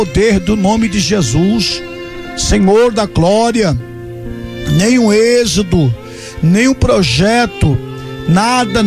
poder do nome de Jesus, Senhor da glória. Nenhum êxodo, nenhum projeto, nada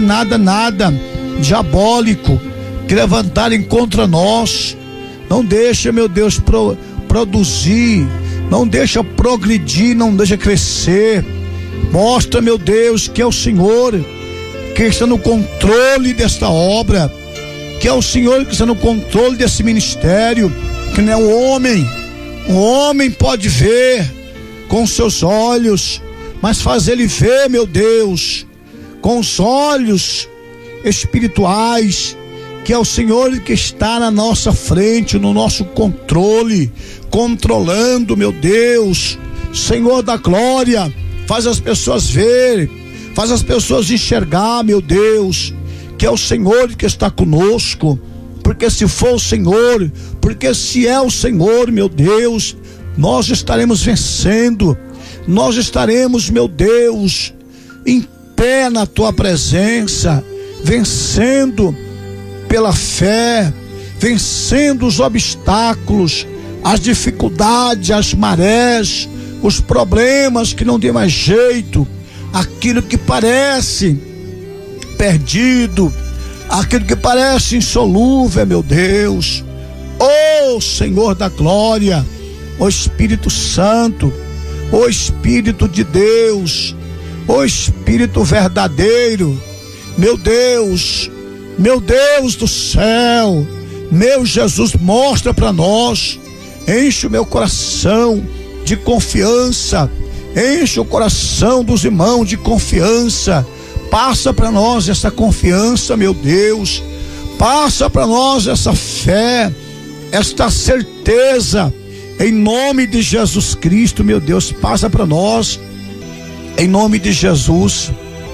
diabólico que levantarem contra nós, não deixa, meu Deus, produzir, não deixa progredir, não deixa crescer. Mostra, meu Deus, que é o Senhor que está no controle desta obra, que é o Senhor que está no controle desse ministério, que não é um homem. Um homem pode ver com seus olhos, mas faz ele ver, meu Deus, com os olhos espirituais, que é o Senhor que está na nossa frente, no nosso controle, controlando, meu Deus, Senhor da glória. Faz as pessoas verem, faz as pessoas enxergar, meu Deus, que é o Senhor que está conosco, porque se for o Senhor, porque se é o Senhor, meu Deus, nós estaremos vencendo, nós estaremos, meu Deus, em pé na tua presença, vencendo pela fé, vencendo os obstáculos, as dificuldades, as marés, os problemas que não tem mais jeito, aquilo que parece perdido, aquilo que parece insolúvel, meu Deus. Oh Senhor da glória, ó Espírito Santo, ó Espírito de Deus, ó Espírito verdadeiro, meu Deus do céu, meu Jesus, mostra para nós, enche o meu coração de confiança, enche o coração dos irmãos de confiança, passa para nós essa confiança, meu Deus, passa para nós essa fé, esta certeza, em nome de Jesus Cristo, meu Deus, passa para nós, em nome de Jesus,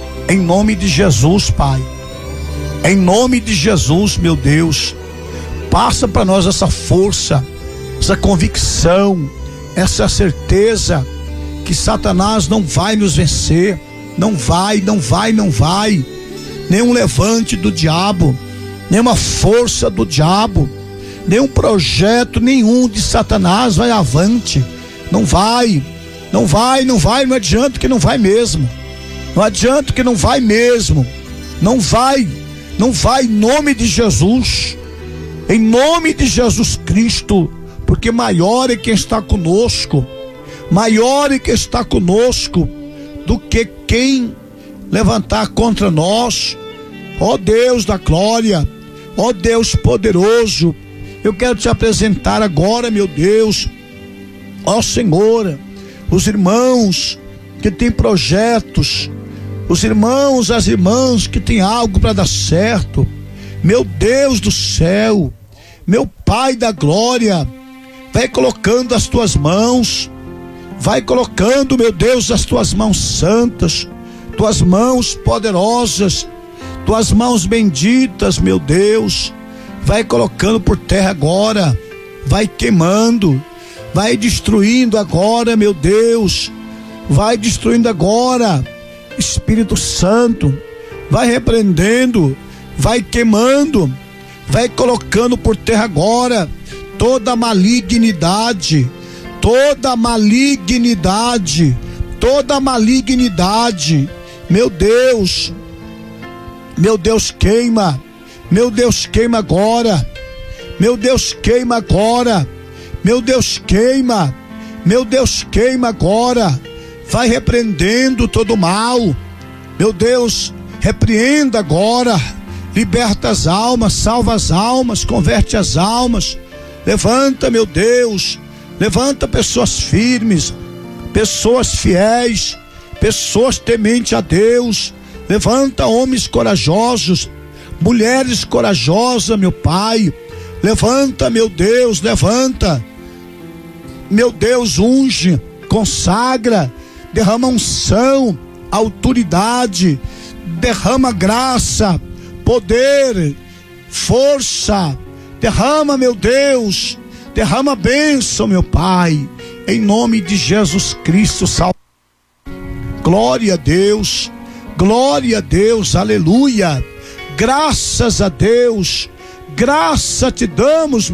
Pai, em nome de Jesus, meu Deus, passa para nós essa força, essa convicção, essa certeza que Satanás não vai nos vencer, não vai, nenhum levante do diabo, nenhuma força do diabo, nenhum projeto nenhum de Satanás vai avante, não adianta que não vai mesmo, não vai, em nome de Jesus, em nome de Jesus Cristo, porque maior é quem está conosco, do que quem levantar contra nós. Ó Deus da glória, ó Deus poderoso, eu quero te apresentar agora, meu Deus, ó Senhor, os irmãos que têm projetos, os irmãos, as irmãs que têm algo para dar certo, meu Deus do céu, meu Pai da glória, vai colocando as tuas mãos, vai colocando, meu Deus, as tuas mãos santas, tuas mãos poderosas, tuas mãos benditas, meu Deus, vai colocando por terra agora, vai queimando, vai destruindo agora, meu Deus, vai destruindo agora, Espírito Santo, vai repreendendo, vai queimando, vai colocando por terra agora toda malignidade, meu Deus queima, meu Deus queima agora, meu Deus queima agora, meu Deus queima, meu Deus queima agora, vai repreendendo todo mal, meu Deus, repreenda agora, liberta as almas, salva as almas, converte as almas, levanta, meu Deus, levanta pessoas firmes, pessoas fiéis, pessoas tementes a Deus, levanta homens corajosos, mulheres corajosas, meu Pai, levanta, meu Deus, levanta, meu Deus, unge, consagra, derrama unção, autoridade, derrama graça, poder, força, derrama, meu Deus, derrama bênção, meu Pai, em nome de Jesus Cristo, salve. Glória a Deus, aleluia, graças a Deus, graça te damos,